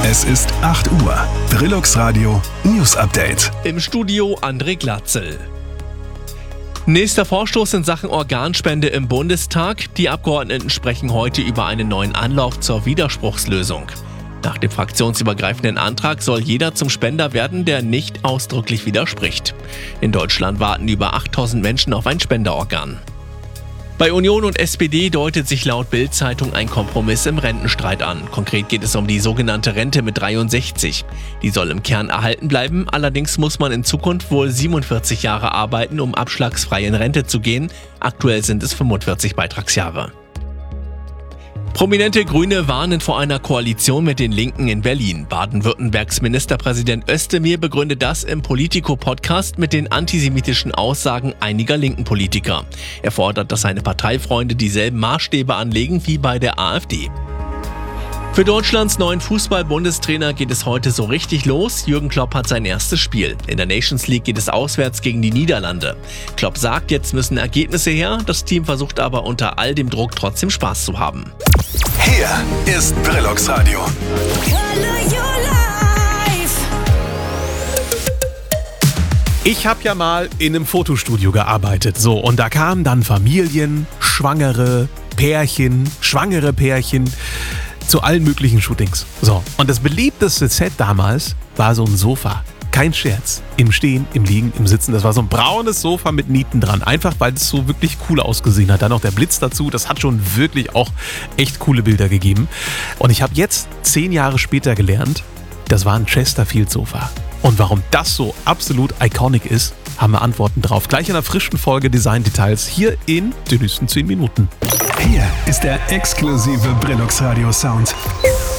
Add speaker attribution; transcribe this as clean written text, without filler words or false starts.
Speaker 1: Es ist 8 Uhr. Brillux Radio News Update.
Speaker 2: Im Studio André Glatzel. Nächster Vorstoß in Sachen Organspende im Bundestag. Die Abgeordneten sprechen heute über einen neuen Anlauf zur Widerspruchslösung. Nach dem fraktionsübergreifenden Antrag soll jeder zum Spender werden, der nicht ausdrücklich widerspricht. In Deutschland warten über 8000 Menschen auf ein Spenderorgan. Bei Union und SPD deutet sich laut Bild-Zeitung ein Kompromiss im Rentenstreit an. Konkret geht es um die sogenannte Rente mit 63. Die soll im Kern erhalten bleiben, allerdings muss man in Zukunft wohl 47 Jahre arbeiten, um abschlagsfrei in Rente zu gehen. Aktuell sind es 45 Beitragsjahre. Prominente Grüne warnen vor einer Koalition mit den Linken in Berlin. Baden-Württembergs Ministerpräsident Özdemir begründet das im Politico-Podcast mit den antisemitischen Aussagen einiger linken Politiker. Er fordert, dass seine Parteifreunde dieselben Maßstäbe anlegen wie bei der AfD. Für Deutschlands neuen Fußball-Bundestrainer geht es heute so richtig los. Jürgen Klopp hat sein erstes Spiel. In der Nations League geht es auswärts gegen die Niederlande. Klopp sagt, jetzt müssen Ergebnisse her. Das Team versucht aber unter all dem Druck trotzdem Spaß zu haben.
Speaker 1: Hier ist Brillux Radio.
Speaker 3: Ich habe ja mal in einem Fotostudio gearbeitet. So, und da kamen dann Familien, schwangere Pärchen zu allen möglichen Shootings. So, und das beliebteste Set damals war so ein Sofa. Kein Scherz. Im Stehen, im Liegen, im Sitzen. Das war so ein braunes Sofa mit Nieten dran. Einfach, weil es so wirklich cool ausgesehen hat. Dann noch der Blitz dazu. Das hat schon wirklich auch echt coole Bilder gegeben. Und ich habe jetzt 10 Jahre später gelernt, das war ein Chesterfield-Sofa. Und warum das so absolut iconic ist, haben wir Antworten drauf. Gleich in einer frischen Folge Design Details hier in den nächsten 10 Minuten.
Speaker 1: Hier ist der exklusive Brillux Radio Sound.